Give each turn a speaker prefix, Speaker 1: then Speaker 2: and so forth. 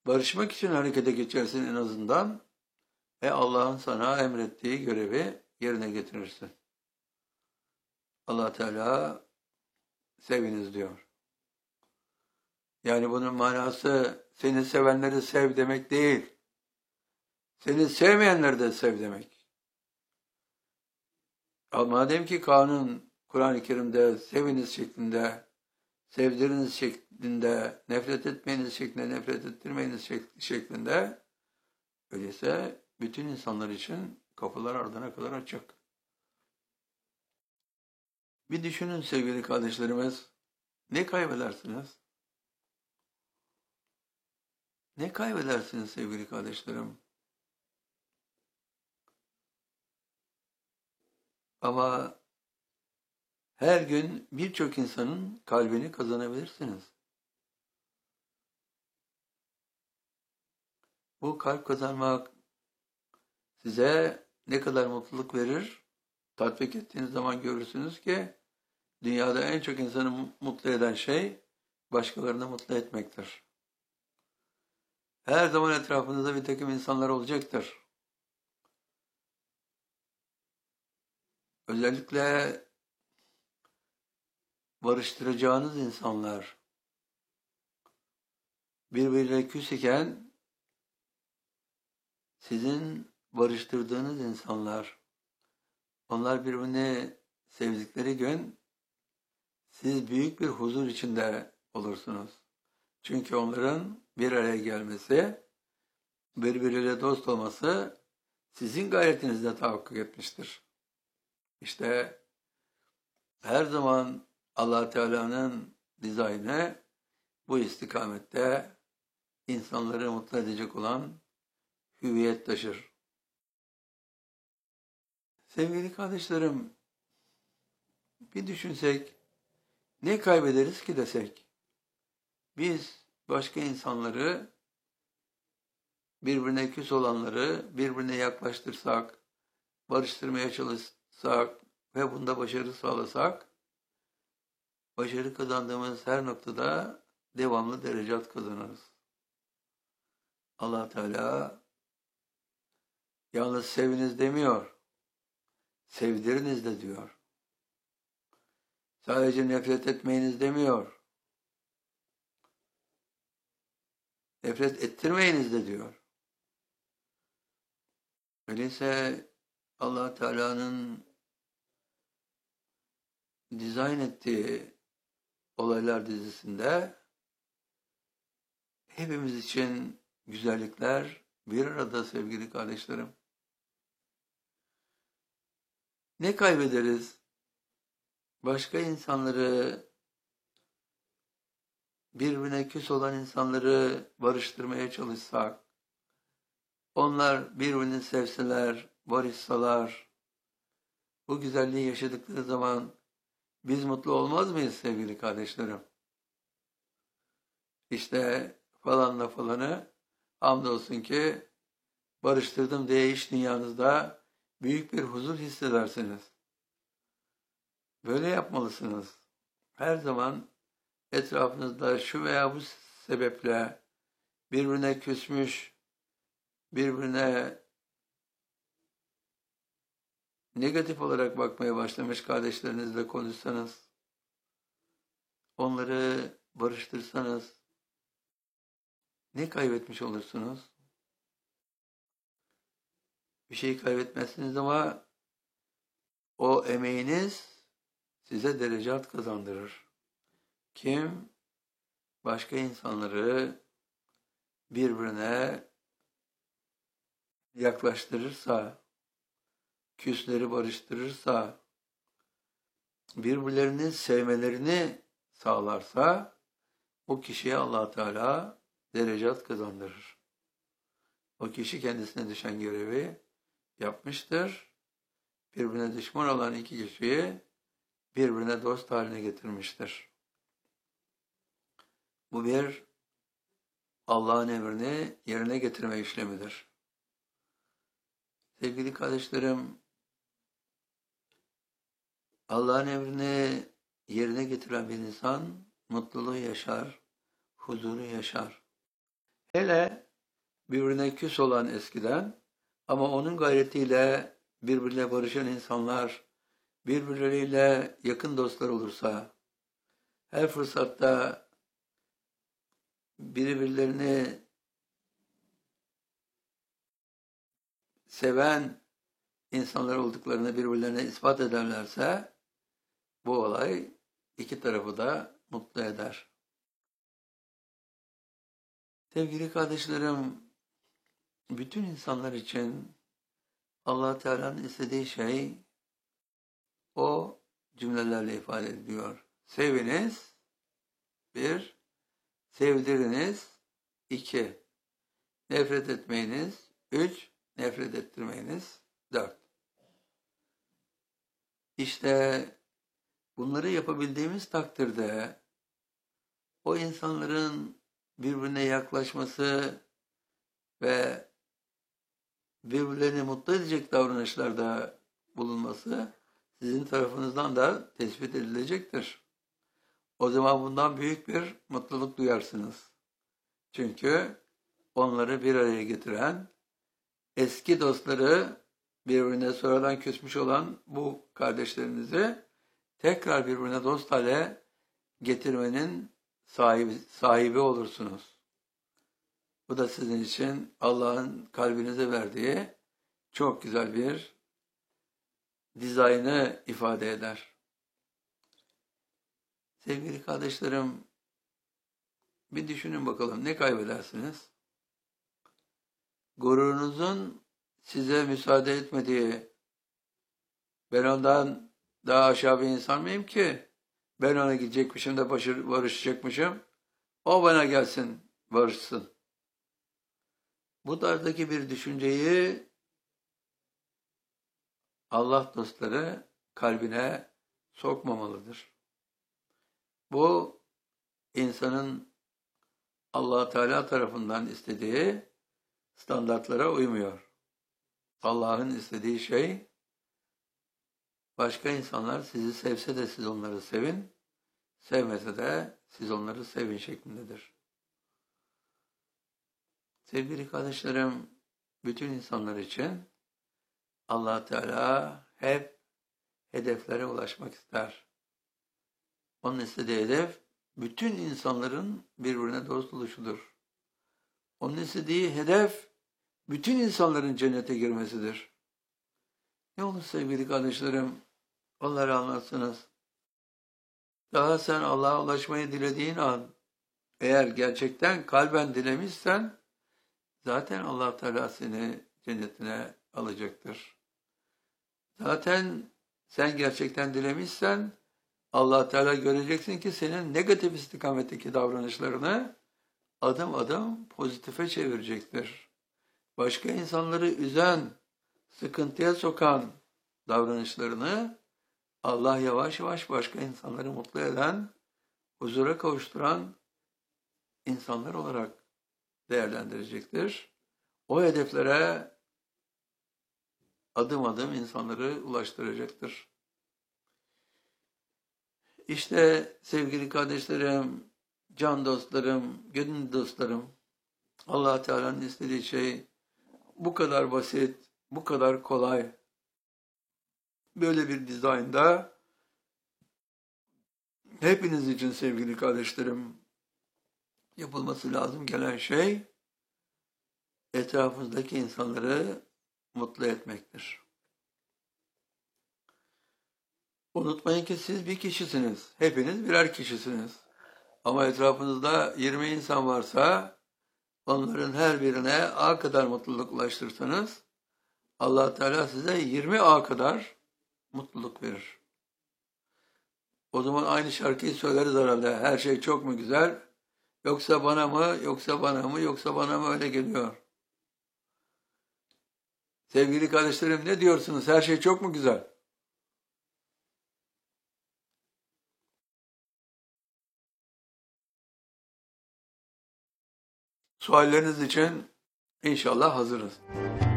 Speaker 1: Barışmak için harekete geçersin en azından ve Allah'ın sana emrettiği görevi yerine getirirsin. Allah Teala seviniz diyor. Yani bunun manası seni sevenleri sev demek değil. Seni sevmeyenleri de sev demek. Ama madem ki kanun Kur'an-ı Kerim'de seviniz şeklinde, sevdiriniz şeklinde, nefret etmeyiniz şeklinde, nefret ettirmeyiniz şeklinde, öyleyse bütün insanlar için kapılar ardına kadar açık. Bir düşünün sevgili kardeşlerimiz, ne kaybedersiniz? Ne kaybedersiniz sevgili kardeşlerim? Ama her gün birçok insanın kalbini kazanabilirsiniz. Bu kalp kazanmak size ne kadar mutluluk verir? Tatbik ettiğiniz zaman görürsünüz ki dünyada en çok insanı mutlu eden şey başkalarını mutlu etmektir. Her zaman etrafınızda bir takım insanlar olacaktır. Özellikle barıştıracağınız insanlar birbiriyle küs iken sizin barıştırdığınız insanlar, onlar birbirini sevdikleri gün siz büyük bir huzur içinde olursunuz. Çünkü onların bir araya gelmesi, birbiriyle dost olması sizin gayretinizde tahakkuk etmiştir. İşte her zaman Allah Teala'nın dizaynı bu istikamette insanları mutlu edecek olan hüviyet taşır. Sevgili kardeşlerim, bir düşünsek, ne kaybederiz ki desek, biz başka insanları, birbirine küs olanları birbirine yaklaştırsak, barıştırmaya çalışsak ve bunda başarı sağlasak, başarı kazandığımız her noktada devamlı derecat kazanırız. Allah Teala yalnız seviniz demiyor, sevdiriniz de diyor. Sadece nefret etmeyiniz demiyor, nefret ettirmeyiniz de diyor. Öyleyse Allah Teala'nın dizayn ettiği olaylar dizisinde hepimiz için güzellikler bir arada sevgili kardeşlerim. Ne kaybederiz? Başka insanları, birbirine küs olan insanları barıştırmaya çalışsak, onlar birbirini sevseler, barışsalar, bu güzelliği yaşadıkları zaman biz mutlu olmaz mıyız sevgili kardeşlerim? İşte falanla falanı hamdolsun ki barıştırdım diye iş dünyanızda büyük bir huzur hissedersiniz. Böyle yapmalısınız. Her zaman etrafınızda şu veya bu sebeple birbirine küsmüş, birbirine negatif olarak bakmaya başlamış kardeşlerinizle konuşsanız, onları barıştırsanız ne kaybetmiş olursunuz? Bir şey kaybetmezsiniz ama o emeğiniz size derecat kazandırır. Kim başka insanları birbirine yaklaştırırsa, küsleri barıştırırsa, birbirlerini sevmelerini sağlarsa, o kişiye Allah Teala derecat kazandırır. O kişi kendisine düşen görevi yapmıştır. Birbirine düşman olan iki kişiyi birbirine dost haline getirmiştir. Bu bir Allah'ın emrini yerine getirme işlemidir. Sevgili kardeşlerim, Allah'ın emrini yerine getiren bir insan mutluluğu yaşar, huzuru yaşar. Hele birbirine küs olan eskiden ama onun gayretiyle birbirine barışan insanlar, birbirleriyle yakın dostlar olursa, her fırsatta birbirlerini seven insanlar olduklarını birbirlerine ispat ederlerse, bu olay iki tarafı da mutlu eder. Sevgili kardeşlerim, bütün insanlar için Allah Teala'nın istediği şey o cümlelerle ifade ediliyor. Seviniz, bir, sevdiriniz, iki, nefret etmeyiniz, üç, nefret ettirmeyiniz, dört. İşte bunları yapabildiğimiz takdirde o insanların birbirine yaklaşması ve birbirlerini mutlu edecek davranışlarda bulunması sizin tarafınızdan da tespit edilecektir. O zaman bundan büyük bir mutluluk duyarsınız. Çünkü onları bir araya getiren, eski dostları birbirine sonradan küsmüş olan bu kardeşlerinizi tekrar birbirine dost hale getirmenin sahibi olursunuz. Bu da sizin için Allah'ın kalbinize verdiği çok güzel bir dizaynı ifade eder. Sevgili kardeşlerim, bir düşünün bakalım ne kaybedersiniz? Gururunuzun size müsaade etmediği, ben ondan daha aşağı bir insan mıyım ki? Ben ona gidecekmişim de barışacakmışım. O bana gelsin, barışsın. Bu tarzdaki bir düşünceyi Allah dostları kalbine sokmamalıdır. Bu insanın Allah Teala tarafından istediği standartlara uymuyor. Allah'ın istediği şey, başka insanlar sizi sevse de siz onları sevin, sevmese de siz onları sevin şeklindedir. Sevgili kardeşlerim, bütün insanlar için Allah Teala hep hedeflere ulaşmak ister. Onun istediği hedef, bütün insanların birbirine dost oluşudur. Onun istediği hedef, bütün insanların cennete girmesidir. Ne olur sevgili kardeşlerim, onları anlatsınız. Daha sen Allah'a ulaşmayı dilediğin an, eğer gerçekten kalben dilemişsen, zaten Allah Teala seni cennetine alacaktır. Zaten sen gerçekten dilemişsen, Allah Teala göreceksin ki senin negatif istikametteki davranışlarını adım adım pozitife çevirecektir. Başka insanları üzen, sıkıntıya sokan davranışlarını Allah yavaş yavaş başka insanları mutlu eden, huzura kavuşturan insanlar olarak değerlendirecektir. O hedeflere adım adım insanları ulaştıracaktır. İşte sevgili kardeşlerim, can dostlarım, gönül dostlarım, Allah Teala'nın istediği şey bu kadar basit, bu kadar kolay. Böyle bir dizaynda hepiniz için sevgili kardeşlerim yapılması lazım gelen şey etrafınızdaki insanları mutlu etmektir. Unutmayın ki siz bir kişisiniz. Hepiniz birer kişisiniz. Ama etrafınızda 20 insan varsa onların her birine A kadar mutluluk ulaştırsanız Allah Teala size 20 A kadar mutluluk verir. O zaman aynı şarkıyı söyleriz herhalde. Her şey çok mu güzel? Yoksa bana mı, yoksa bana mı, yoksa bana mı öyle geliyor? Sevgili kardeşlerim ne diyorsunuz? Her şey çok mu güzel? Sualleriniz için inşallah hazırız.